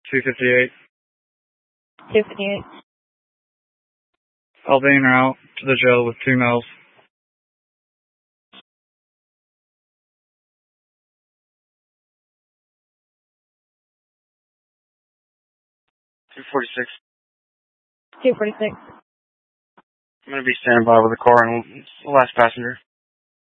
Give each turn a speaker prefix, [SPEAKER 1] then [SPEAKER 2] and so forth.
[SPEAKER 1] 258.
[SPEAKER 2] 258.
[SPEAKER 1] Alvin route to the jail with 2 males. 246.
[SPEAKER 2] 246.
[SPEAKER 1] I'm going to be standing by with the car and the last passenger.